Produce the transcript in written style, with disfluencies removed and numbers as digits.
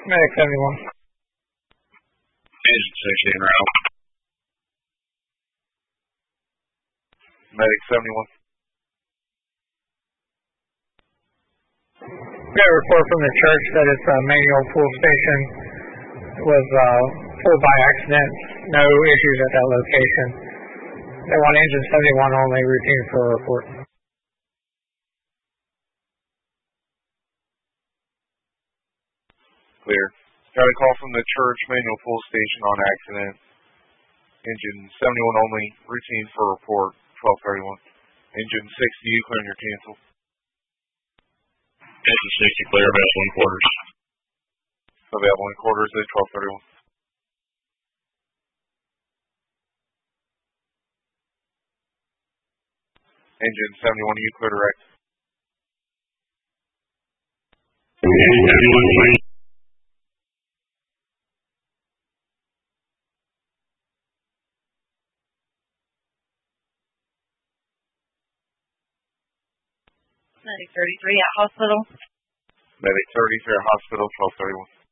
Medic 71. Engine 16 route. Medic 71. We got a report from the church that its manual pull station was pulled by accident. No issues at that location. They want engine 71 only, routine for a report. Clear. Got a call from the church manual pull station on accident. Engine 71 only, routine for report, 1231. Engine 60, you clear your cancel. Engine 60 clear, available in quarters. Available in quarters at 1231. Engine 71, you clear direct. Engine 71, clear. Medic 33 at hospital. Medic 33 at hospital, 1231.